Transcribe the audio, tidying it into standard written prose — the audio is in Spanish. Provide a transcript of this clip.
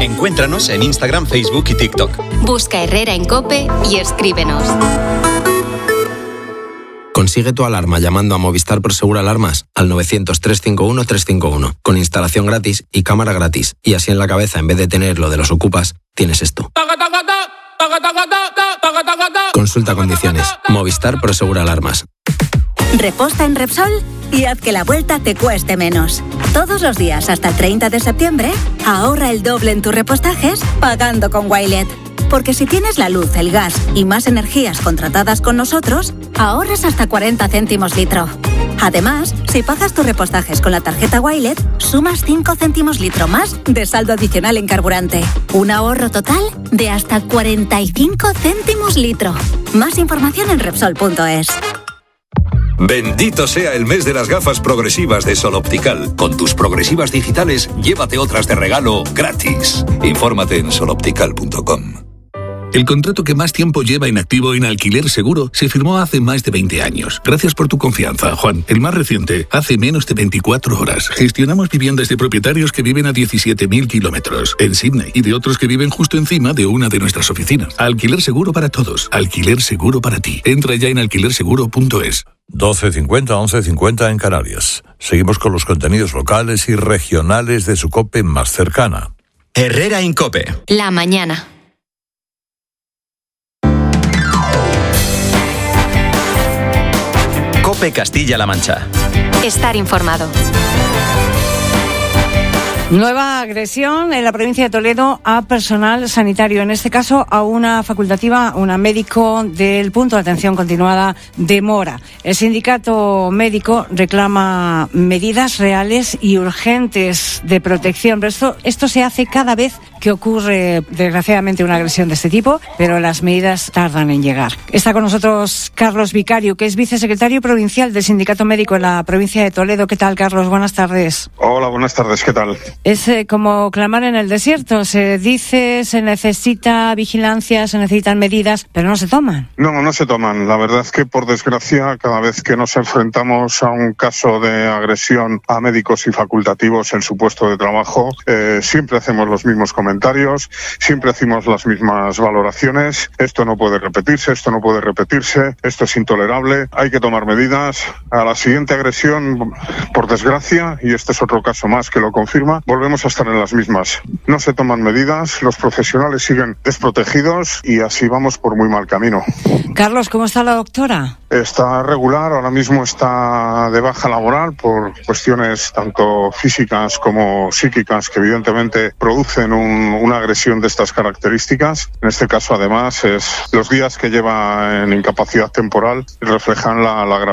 Encuéntranos en Instagram, Facebook y TikTok. Busca Herrera en COPE y escríbenos. Consigue tu alarma llamando a Movistar Prosegur Alarmas al 900-351-351, con instalación gratis y cámara gratis. Y así en la cabeza, en vez de tener lo de los ocupas, tienes esto. Consulta condiciones. Movistar Prosegur Alarmas. Reposta en Repsol y haz que la vuelta te cueste menos. Todos los días hasta el 30 de septiembre, ahorra el doble en tus repostajes pagando con Wilet. Porque si tienes la luz, el gas y más energías contratadas con nosotros, ahorras hasta 40 céntimos litro. Además, si pagas tus repostajes con la tarjeta Wilet, sumas 5 céntimos litro más de saldo adicional en carburante. Un ahorro total de hasta 45 céntimos litro. Más información en Repsol.es. Bendito sea el mes de las gafas progresivas de Sol Optical. Con tus progresivas digitales, llévate otras de regalo gratis. Infórmate en soloptical.com. El contrato que más tiempo lleva inactivo en Alquiler Seguro se firmó hace más de 20 años. Gracias por tu confianza, Juan. El más reciente, hace menos de 24 horas. Gestionamos viviendas de propietarios que viven a 17.000 kilómetros en Sydney y de otros que viven justo encima de una de nuestras oficinas. Alquiler Seguro para todos. Alquiler Seguro para ti. Entra ya en alquilerseguro.es. 12:50, 11:50 en Canarias. Seguimos con los contenidos locales y regionales de su COPE más cercana. Herrera en COPE. La mañana. COPE Castilla-La Mancha. Estar informado. Nueva agresión en la provincia de Toledo a personal sanitario, en este caso a una facultativa, una médico del punto de atención continuada de Mora. El sindicato médico reclama medidas reales y urgentes de protección, pero esto se hace cada vez que ocurre desgraciadamente una agresión de este tipo, pero las medidas tardan en llegar. Está con nosotros Carlos Vicario, que es vicesecretario provincial del sindicato médico en la provincia de Toledo. ¿Qué tal, Carlos? Buenas tardes. Hola, buenas tardes. ¿Qué tal? Es como clamar en el desierto. Se dice, se necesita vigilancia, se necesitan medidas, pero no se toman. No se toman. La verdad es que, por desgracia, cada vez que nos enfrentamos a un caso de agresión a médicos y facultativos en su puesto de trabajo, siempre hacemos los mismos comentarios, siempre hacemos las mismas valoraciones. Esto no puede repetirse, esto es intolerable, hay que tomar medidas. A la siguiente agresión, por desgracia, y este es otro caso más que lo confirma, volvemos a estar en las mismas. No se toman medidas, los profesionales siguen desprotegidos y así vamos por muy mal camino. Carlos, ¿cómo está la doctora? Está regular, ahora mismo está de baja laboral por cuestiones tanto físicas como psíquicas que evidentemente producen una agresión de estas características. En este caso, además, los días que lleva en incapacidad temporal reflejan la gravedad